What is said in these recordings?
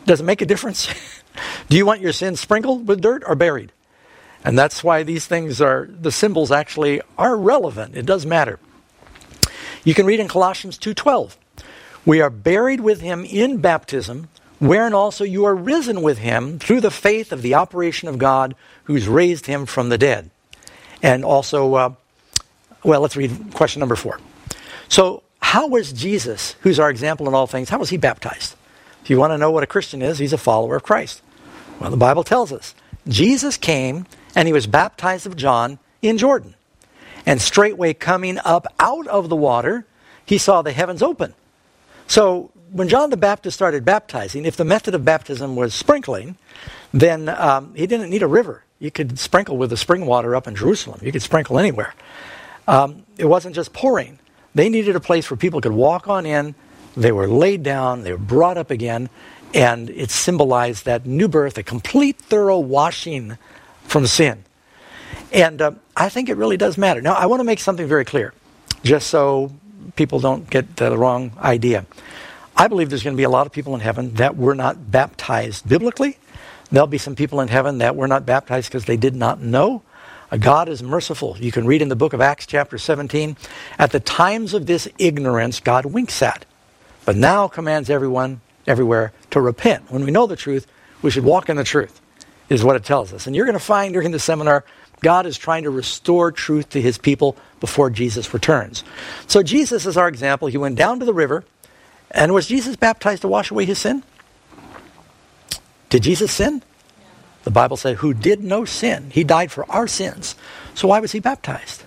Does it make a difference? Do you want your sins sprinkled with dirt or buried? And that's why these things the symbols actually are relevant. It does matter. You can read in Colossians 2:12, we are buried with him in baptism, wherein also you are risen with him through the faith of the operation of God who's raised him from the dead. And also, let's read question number 4. So, how was Jesus, who's our example in all things, how was he baptized? If you want to know what a Christian is, he's a follower of Christ. Well, the Bible tells us. Jesus came and he was baptized of John in Jordan. And straightway coming up out of the water, he saw the heavens open. So when John the Baptist started baptizing, if the method of baptism was sprinkling, then he didn't need a river. You could sprinkle with the spring water up in Jerusalem. You could sprinkle anywhere. It wasn't just pouring. They needed a place where people could walk on in. They were laid down. They were brought up again. And it symbolized that new birth, a complete, thorough washing from sin. And I think it really does matter. Now, I want to make something very clear, just so people don't get the wrong idea. I believe there's going to be a lot of people in heaven that were not baptized biblically. There'll be some people in heaven that were not baptized because they did not know. God is merciful. You can read in the book of Acts chapter 17, at the times of this ignorance, God winks at, but now commands everyone, everywhere, to repent. When we know the truth, we should walk in the truth, is what it tells us. And you're going to find during the seminar, God is trying to restore truth to his people before Jesus returns. So Jesus is our example. He went down to the river, and was Jesus baptized to wash away his sin? Did Jesus sin? The Bible said, who did no sin. He died for our sins. So why was he baptized?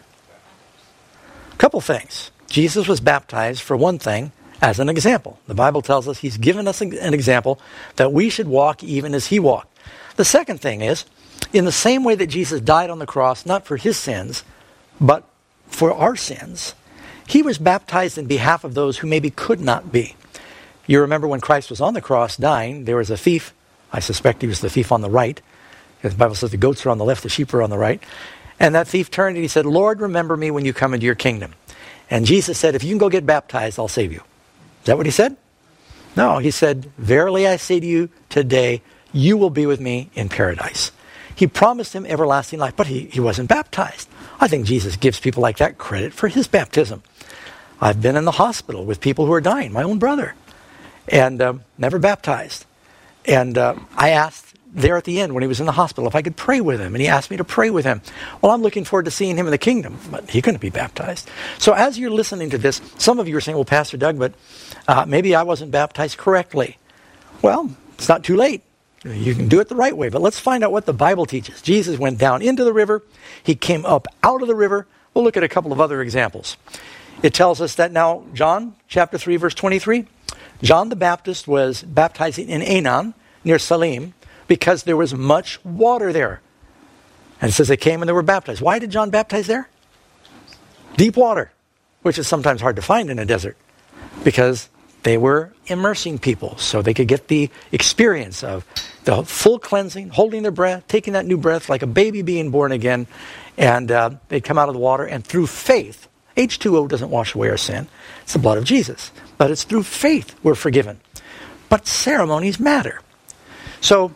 A couple things. Jesus was baptized, for one thing, as an example. The Bible tells us he's given us an example that we should walk even as he walked. The second thing is, in the same way that Jesus died on the cross, not for his sins, but for our sins, he was baptized in behalf of those who maybe could not be. You remember when Christ was on the cross dying, there was a thief. I suspect he was the thief on the right. The Bible says the goats are on the left, the sheep are on the right. And that thief turned and he said, Lord, remember me when you come into your kingdom. And Jesus said, if you can go get baptized, I'll save you. Is that what he said? No, he said, verily I say to you today, you will be with me in paradise. He promised him everlasting life, but he wasn't baptized. I think Jesus gives people like that credit for his baptism. I've been in the hospital with people who are dying, my own brother, and never baptized. And I asked there at the end when he was in the hospital if I could pray with him, and he asked me to pray with him. Well, I'm looking forward to seeing him in the kingdom, but he couldn't be baptized. So as you're listening to this, some of you are saying, well, Pastor Doug, but maybe I wasn't baptized correctly. Well, it's not too late. You can do it the right way, but let's find out what the Bible teaches. Jesus went down into the river. He came up out of the river. We'll look at a couple of other examples. It tells us that now, John chapter 3, verse 23, John the Baptist was baptizing in Aenon, near Salim, because there was much water there. And it says they came and they were baptized. Why did John baptize there? Deep water, which is sometimes hard to find in a desert, because they were immersing people so they could get the experience of the full cleansing, holding their breath, taking that new breath like a baby being born again. And they'd come out of the water, and through faith, H2O doesn't wash away our sin. It's the blood of Jesus. But it's through faith we're forgiven. But ceremonies matter. So,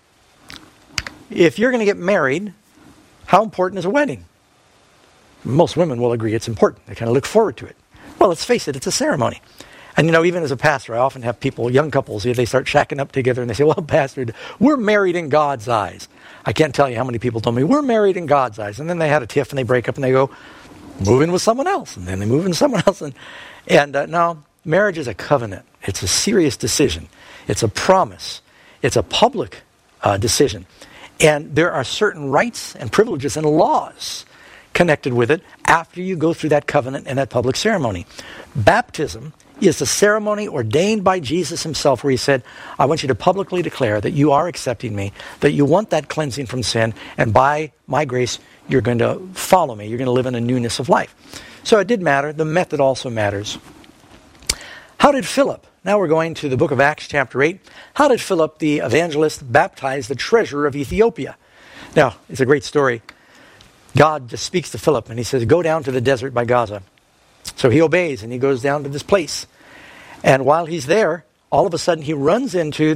if you're going to get married, how important is a wedding? Most women will agree it's important. They kind of look forward to it. Well, let's face it, it's a ceremony. And even as a pastor, I often have people, young couples, they start shacking up together and they say, well, Pastor, we're married in God's eyes. I can't tell you how many people told me, we're married in God's eyes. And then they had a tiff and they break up and they go, move in with someone else. And then they move in with someone else. And no, marriage is a covenant. It's a serious decision. It's a promise. It's a public decision. And there are certain rights and privileges and laws connected with it after you go through that covenant and that public ceremony. Baptism is the ceremony ordained by Jesus himself where he said, I want you to publicly declare that you are accepting me, that you want that cleansing from sin, and by my grace, you're going to follow me. You're going to live in a newness of life. So it did matter. The method also matters. How did Philip, now we're going to the book of Acts chapter 8, how did Philip the evangelist baptize the treasurer of Ethiopia? Now, it's a great story. God just speaks to Philip and he says, go down to the desert by Gaza. So he obeys and he goes down to this place. And while he's there, all of a sudden he runs into